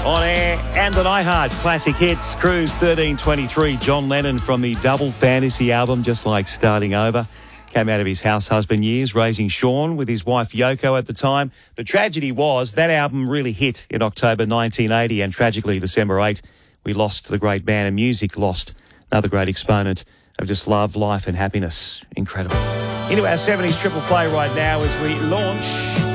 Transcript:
On air and on iHeart Classic Hits, Cruise 1323. John Lennon from the Double Fantasy album, Just Like Starting Over. Came out of his house husband years, raising Sean with his wife Yoko at the time. The tragedy was that album really hit in October 1980, and tragically December 8, we lost the great man, and music lost another great exponent of just love, life and happiness. Incredible. Into our 70s triple play right now as we launch